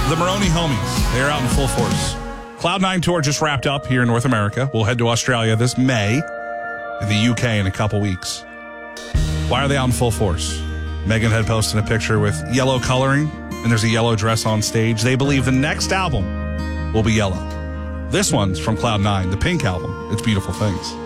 The Maroney Homies. They're out in full force. Cloud9 tour just wrapped up here in North America. We'll head to Australia this May, and the UK in a couple weeks. Why are they out in full force? Megan had posted a picture with yellow coloring, and there's a yellow dress on stage. They believe the next album will be yellow. This one's from Cloud9, the Pink album. It's Beautiful Things.